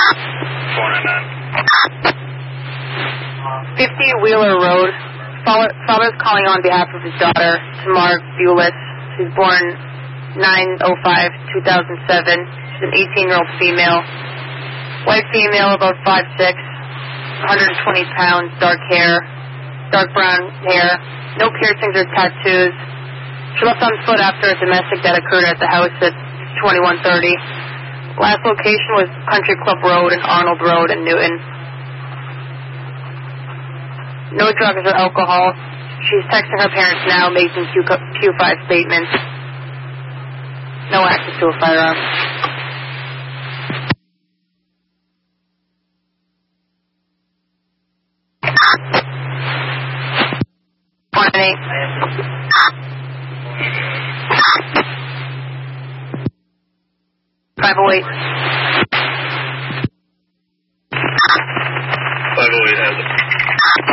50 Wheeler Road. Father's calling on behalf of his daughter, Tamar Bulis. She's born 9/05/2007. She's an 18-year-old female. White female, about 5'6", 120 pounds, dark hair, dark brown hair, no piercings or tattoos. She left on foot after a domestic that occurred at the house at 2130. Last location was Country Club Road and Arnold Road in Newton. No drugs or alcohol. She's texting her parents now, making Q5 statements. No access to a firearm. Morning. 508.